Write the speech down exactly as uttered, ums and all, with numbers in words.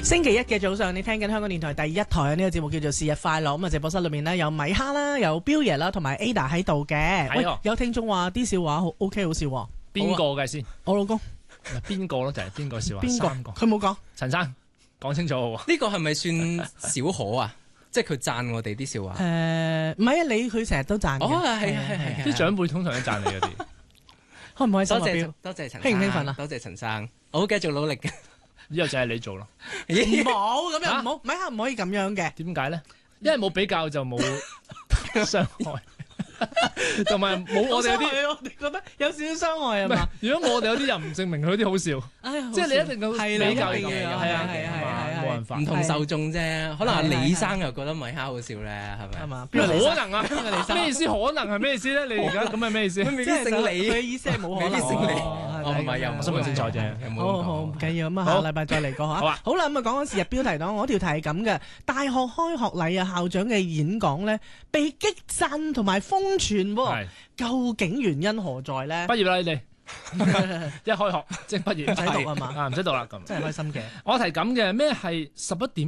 星期一嘅早上，你聽緊香港電台第一台呢、這個節目叫做《是日快樂》。咁啊，直播室裏面呢，有米哈啦，有彪爺啦，同埋 Ada 喺度嘅。喂，有聽眾話啲笑話好 OK 好笑喎。 邊個嘅先？ 我老公。 邊個咯？就係邊個笑話？ 邊個？ 三個。 佢冇講。 陳生講清楚喎。 呢個係咪算小可啊？即係佢讚我哋啲笑話。 誒、呃，唔係啊，你佢成日都讚嘅。 哦，係係係係。 啲長輩通常都讚你嗰啲。 開唔開心啊？ 多謝多謝陳生。 興唔興奮啊？ 多謝陳生，我會繼續努力嘅。 以後就係你做咯。 唔好咁樣，唔好，咪下唔可以咁樣嘅。 點解咧？因為冇比較就冇傷害，同埋冇我哋有啲， 我哋覺得有少少傷害啊嘛。 如果我哋有啲又唔證明佢啲好笑， 哎呀， 即係你一定要比較嘅，係啊係啊係啊，冇辦法， 唔同受眾啫。可能阿李生又覺得米哈好笑咧，係咪？ 係嘛？ 邊個可能啊？邊個李生？咩意思？可能係咩意思咧？你而家咁係咩意思？ 未必姓李， 佢嘅意思係冇可能。 未必姓李。 哦， 唔係又唔新聞精彩啫。 好好唔緊要咁啊，下個禮拜再嚟講嚇。 好啊。 好啦，咁啊講緊時日標題黨，我條題係咁嘅：大學開學禮啊，校長嘅演講咧被激讚同埋瘋傳喎，究竟原因何在咧？ 畢業啦，你哋一開學即係畢業， 唔使讀係嘛？ 啊，唔使讀啦咁。 真係開心嘅。 我題咁嘅咩係十一點